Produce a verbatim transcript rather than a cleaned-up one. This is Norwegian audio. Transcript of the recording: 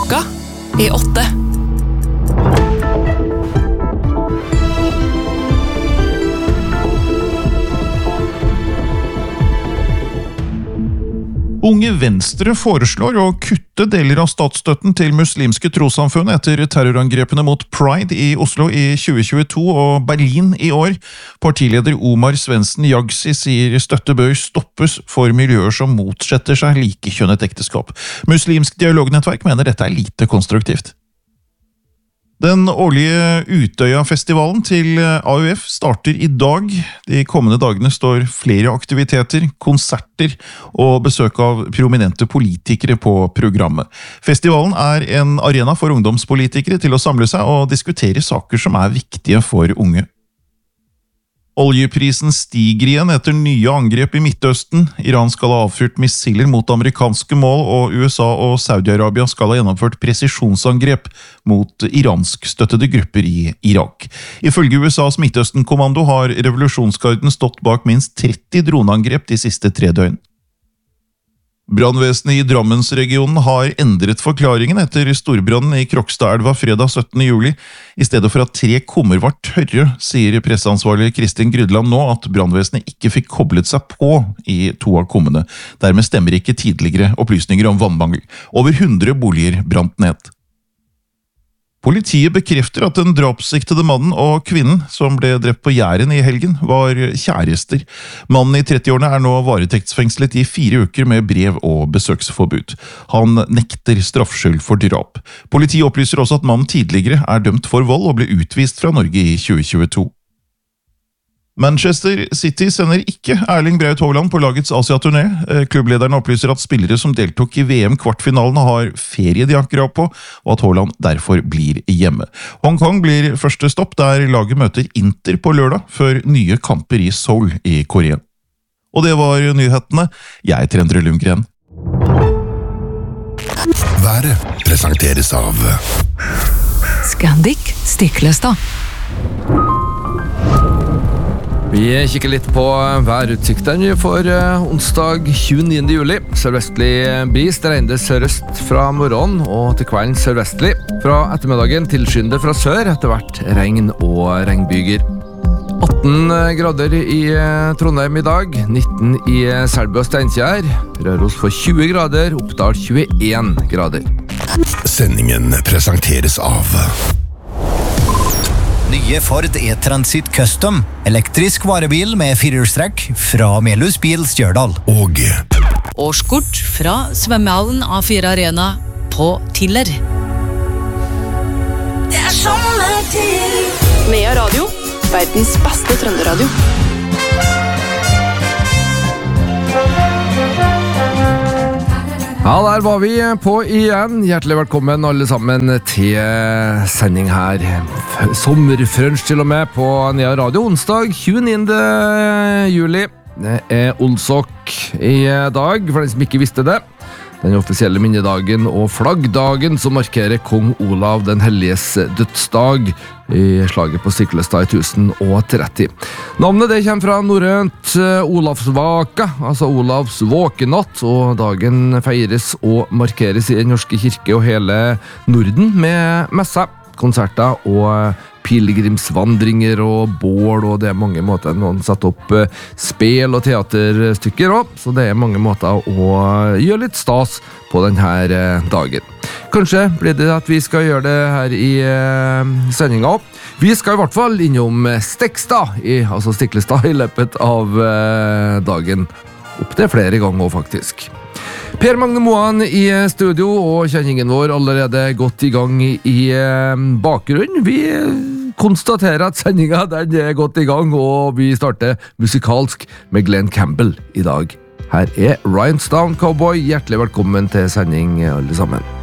Klokka er åtte. Unge Venstre foreslår å kutte deler av statsstøtten til muslimske trossamfunn etter terrorangrepene mot Pride i Oslo i tjue tjueto og Berlin i år. Partileder Omar Svendsen Jagsi sier støtte bør stoppes for miljøer som motsetter seg likekjønnet ekteskap. Muslimsk dialognettverk mener dette er lite konstruktivt. Den årlige Utøya-festivalen til A U F starter i dag. De kommende dagene står flere aktiviteter, konserter og besøk av prominente politikere på programmet. Festivalen er en arena for ungdomspolitikere til å samle seg og diskutere saker som er viktige for unge. Oljeprisen stiger igjen etter nye angrep i Midtøsten. Iran skal ha avfyrt missiler mot amerikanske mål, og U S A og Saudi-Arabia skal ha gjennomført presisjonsangrep mot iranskstøttede grupper i Irak. Ifølge U S A's Midtøsten-kommando har revolusjonsgarden stått bak minst tretti droneangrep de siste tre døgn. Brannvesenet i Drammensregionen har endret forklaringen etter storbrannen i Krokstadelva fredag syttende juli. I stedet for at tre kummer var tørre, sier presseansvarlig Kristin Grydland nå at brannvesenet ikke fikk koblet seg på i to av kummene. Dermed stemmer ikke tidligere opplysninger om vannmangel. Over hundre boliger brant ned. Politiet bekrefter at den drapssiktede mannen og kvinnen som ble drept på Jæren i helgen var kjærester. Mannen i trettiårene er nå varetektsfengslet i fire uker med brev- og besøksforbud. Han nekter straffskyld for drap. Politiet opplyser også at mannen tidligere er dømt for vold og ble utvist fra Norge i tjue tjueto. Manchester City sender ikke Erling Braut Haaland på lagets Asia-turné. Klubblederen opplyser at spillere som deltok i V M-kvartfinalene har ferie de har krav på, og at Haaland derfor blir hjemme. Hong Kong blir første stopp der laget møter Inter på lørdag, før nye kamper i Seoul i Korea. Og det var nyhetene. Jeg heter Endre Lundgren. Været presenteres av Scandic Stiklestad. Vi kikker litt på værutsiktene for onsdag tjueniende juli. Sørvestlig bris, det regner sørøst fra morgenen og til kvelden sørvestlig. Fra ettermiddagen tilskyende fra sør, etter hvert regn og regnbyger. atten grader i Trondheim i dag, nitten i Selbu og Steinkjer. Røros for tjue grader, Oppdal tjueen grader. Sendingen presenteres av Nye Ford E-Transit Custom, elektrisk varebil med firehjulstrekk fra Melhus Bil Stjørdal. Og Årskort fra svømmehallen A fire Arena på Tiller. Det er sommertid. Nea Radio, verdens beste trønderadio. Ja, der var vi på igjen. Hjertelig velkommen alle sammen til sending her. Sommerfrunch til og med på Nea Radio, onsdag tjueniende juli. Det er Olsok i dag, for den som ikke visste det. Den offisielle minnedagen og flaggdagen som markerer kong Olav den helliges dødsdag i slaget på Stiklestad i tusen og tretti. Navnet det kommer fra norrønt Olavsvaka, altså Olavs våkenatt, og dagen feires og markeres i den norske kirke og hele Norden med messer, konserter og pilgrimsvandringer og bål, og det er mange måter noen setter opp spel og teaterstykker også, så det er mange måter å gjøre litt stas på denne dagen. Kanskje blir det at vi skal gjøre det her i sendingen også. Vi skal i hvert fall innom Stekstad, i, altså Stiklestad, i løpet av dagen. Opp til flere ganger faktisk. Per Magne Moan i studio, og kjenningen vår allerede godt i gang i bakgrunnen. Vi konstaterer at sendingen den er godt i gang, og vi starter musikalsk med Glenn Campbell i dag. Her er Rhinestone Cowboy. Hjertelig velkommen til sending alle sammen.